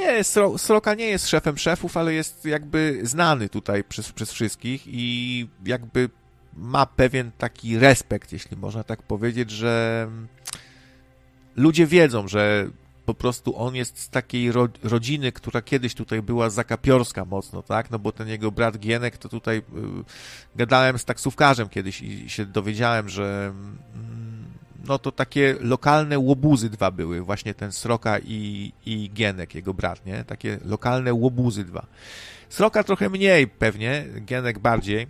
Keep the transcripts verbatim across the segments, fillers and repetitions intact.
Nie, Sro, Sroka nie jest szefem szefów, ale jest jakby znany tutaj przez, przez wszystkich i jakby ma pewien taki respekt, jeśli można tak powiedzieć, że ludzie wiedzą, że po prostu on jest z takiej ro, rodziny, która kiedyś tutaj była zakapiorska mocno, tak? No bo ten jego brat Gienek, to tutaj y, gadałem z taksówkarzem kiedyś i się dowiedziałem, że y, no to takie lokalne łobuzy dwa były, właśnie ten Sroka i, i Gienek, jego brat, nie? Takie lokalne łobuzy dwa. Sroka trochę mniej pewnie, Gienek bardziej.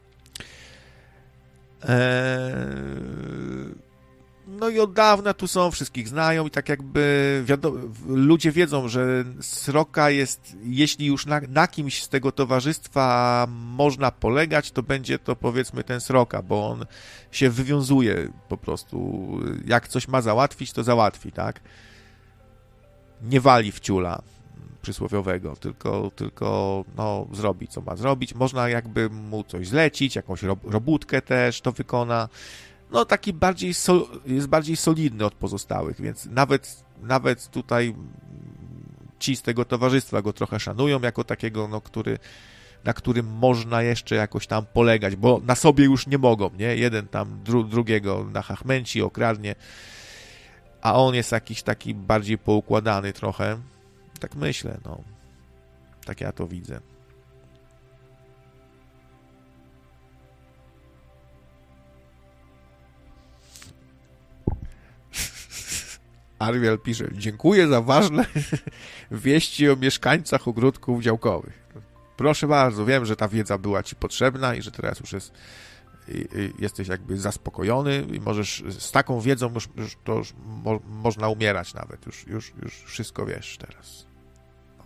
Eee... No i od dawna tu są, wszystkich znają i tak jakby wiadomo, ludzie wiedzą, że Sroka jest, jeśli już na, na kimś z tego towarzystwa można polegać, to będzie to powiedzmy ten Sroka, bo on się wywiązuje po prostu. Jak coś ma załatwić, to załatwi, tak? Nie wali w ciula przysłowiowego, tylko, tylko no, zrobi, co ma zrobić. Można jakby mu coś zlecić, jakąś robótkę też to wykona. No taki bardziej sol, jest bardziej solidny od pozostałych, więc nawet, nawet tutaj ci z tego towarzystwa go trochę szanują jako takiego, no, który, na którym można jeszcze jakoś tam polegać, bo na sobie już nie mogą, nie? Jeden tam dru, drugiego nachachmęci, okradnie, a on jest jakiś taki bardziej poukładany trochę. Tak myślę, no. Tak ja to widzę. Ariel pisze, dziękuję za ważne wieści o mieszkańcach ogródków działkowych. Proszę bardzo, wiem, że ta wiedza była ci potrzebna i że teraz już jest, i, i jesteś jakby zaspokojony i możesz z taką wiedzą już, już to już mo, można umierać nawet. Już, już, już wszystko wiesz teraz.